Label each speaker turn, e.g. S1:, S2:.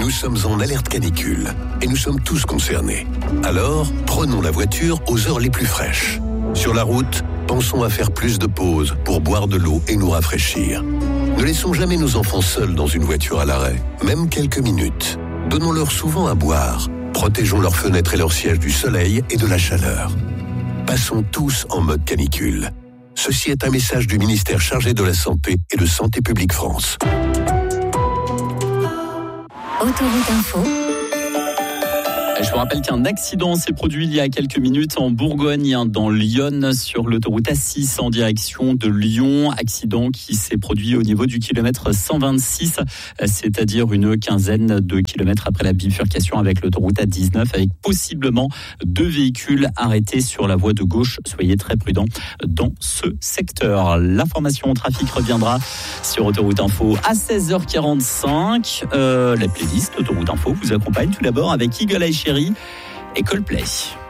S1: Nous sommes en alerte canicule et nous sommes tous concernés. Alors, prenons la voiture aux heures les plus fraîches. Sur la route, pensons à faire plus de pauses pour boire de l'eau et nous rafraîchir. Ne laissons jamais nos enfants seuls dans une voiture à l'arrêt, même quelques minutes. Donnons-leur souvent à boire. Protégeons leurs fenêtres et leurs sièges du soleil et de la chaleur. Passons tous en mode canicule. Ceci est un message du ministère chargé de la Santé et de Santé publique France.
S2: Autoroute Info.
S3: Je vous rappelle qu'un accident s'est produit il y a quelques minutes en Bourgogne, dans l'Yonne, sur l'autoroute A6 en direction de Lyon. Accident qui s'est produit au niveau du kilomètre 126, c'est-à-dire une quinzaine de kilomètres après la bifurcation avec l'autoroute A19, avec possiblement 2 véhicules arrêtés sur la voie de gauche. Soyez très prudents dans ce secteur. L'information au trafic reviendra sur Autoroute Info à 16h45. La playlist Autoroute Info vous accompagne tout d'abord avec Eagle Eye Cherry et Coldplay.